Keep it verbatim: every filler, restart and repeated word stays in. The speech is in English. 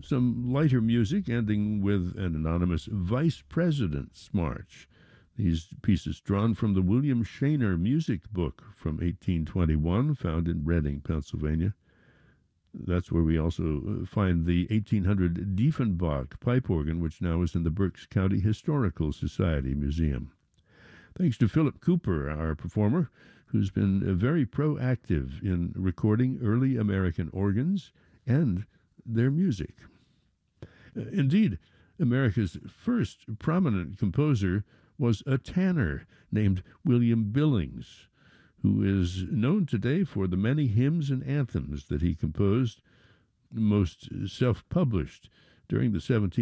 some lighter music, ending with an anonymous Vice President's March. These pieces drawn from the William Shaner Music Book from eighteen twenty-one, found in Reading, Pennsylvania. That's where we also find the eighteen hundred Diefenbach pipe organ, which now is in the Berks County Historical Society Museum. Thanks to Philip Cooper, our performer, who's been very proactive in recording early American organs and their music. Indeed, America's first prominent composer was a tanner named William Billings, who is known today for the many hymns and anthems that he composed, most self-published during the seventeenth